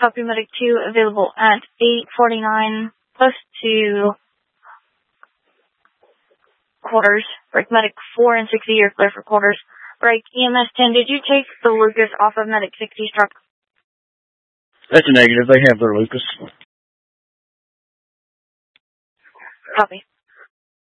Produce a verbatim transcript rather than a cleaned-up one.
Copy Medic two available at eight forty-nine plus two quarters. Break Medic four and sixty, you're clear for quarters. Break E M S ten, did you take the Lucas off of Medic sixty's truck? That's a negative. They have their Lucas. Copy.